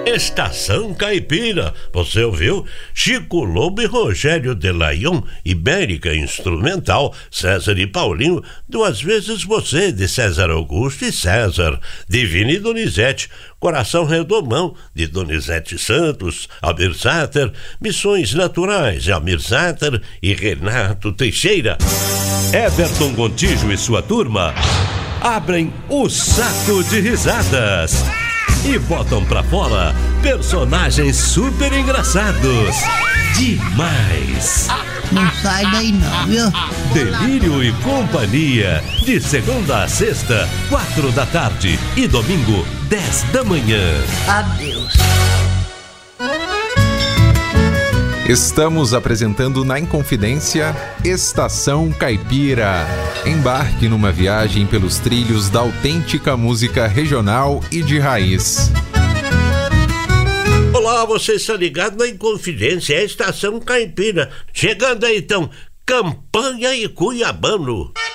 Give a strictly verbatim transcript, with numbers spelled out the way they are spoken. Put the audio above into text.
Estação Caipira, você ouviu? Chico Lobo e Rogério Delayon, Ibérica Instrumental, César e Paulinho, Duas Vezes Você, de César Augusto e César, Divina e Donizete, Coração Redomão, de Donizete Santos, Almir Sater, Missões Naturais, de Almir Sater e Renato Teixeira. Everton Gontijo e sua turma abrem o saco de risadas e botam pra fora personagens super engraçados. Demais! Não sai daí não, viu? Delírio e Companhia, de segunda a sexta, quatro da tarde e domingo, dez da manhã. Adeus. Estamos apresentando na Inconfidência Estação Caipira. Embarque numa viagem pelos trilhos da autêntica música regional e de raiz. Olá, você está ligado na Inconfidência, é a Estação Caipira. Chegando aí então, Campanha e Cuiabano.